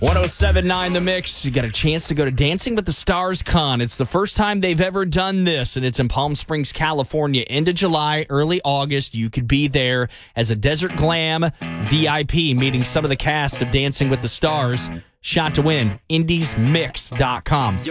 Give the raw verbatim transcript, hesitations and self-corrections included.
one oh seven point nine The Mix. You got a chance to go to Dancing with the Stars Con. It's the first time they've ever done this, and it's in Palm Springs, California. End of July, early August. You could be there as a Desert Glam V I P, meeting some of the cast of Dancing with the Stars. Shot to win, indies mix dot com.